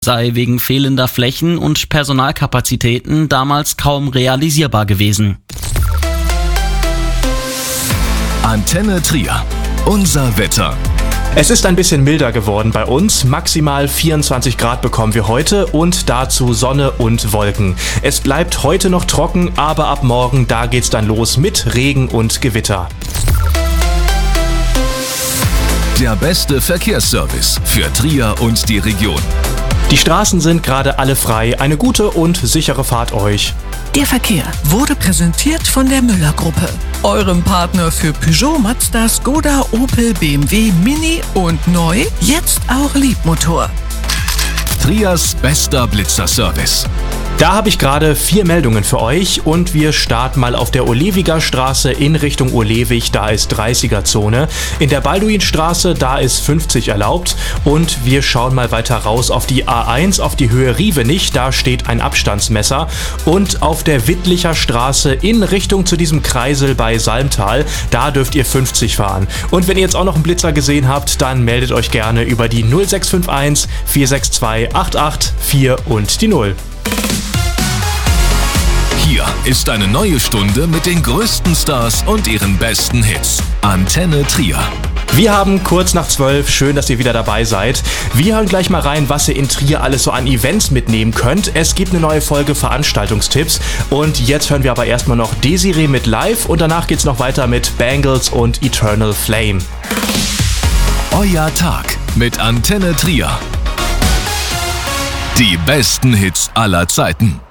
sei wegen fehlender Flächen und Personalkapazitäten damals kaum realisierbar gewesen. Antenne Trier. Unser Wetter. Es ist ein bisschen milder geworden bei uns. Maximal 24 Grad bekommen wir heute und dazu Sonne und Wolken. Es bleibt heute noch trocken, aber ab morgen, da geht's dann los mit Regen und Gewitter. Der beste Verkehrsservice für Trier und die Region. Die Straßen sind gerade alle frei. Eine gute und sichere Fahrt euch. Der Verkehr wurde präsentiert von der Müller-Gruppe, eurem Partner für Peugeot, Mazda, Skoda, Opel, BMW, Mini und neu, jetzt auch Liebmotor. Triers bester Blitzerservice. Da habe ich gerade 4 Meldungen für euch und wir starten mal auf der Olewiger Straße in Richtung Olewig, da ist 30er-Zone. In der Balduinstraße, da ist 50 erlaubt und wir schauen mal weiter raus auf die A1, auf die Höhe Rievenich, da steht ein Abstandsmesser und auf der Wittlicher Straße in Richtung zu diesem Kreisel bei Salmtal, da dürft ihr 50 fahren. Und wenn ihr jetzt auch noch einen Blitzer gesehen habt, dann meldet euch gerne über die 0651 462 884 und die 0. Hier ist eine neue Stunde mit den größten Stars und ihren besten Hits. Antenne Trier. Wir haben kurz nach 12, schön, dass ihr wieder dabei seid. Wir hören gleich mal rein, was ihr in Trier alles so an Events mitnehmen könnt. Es gibt eine neue Folge Veranstaltungstipps und jetzt hören wir aber erstmal noch Desiree mit Live und danach geht's noch weiter mit Bangles und Eternal Flame. Euer Tag mit Antenne Trier. Die besten Hits aller Zeiten.